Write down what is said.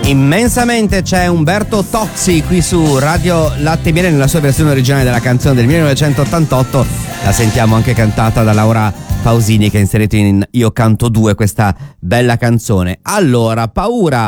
Immensamente c'è Umberto Tozzi qui su Radio Latte e Miele nella sua versione originale della canzone del 1988. La sentiamo anche cantata da Laura Pausini, che ha inserito in Io canto 2 questa bella canzone. Allora, paura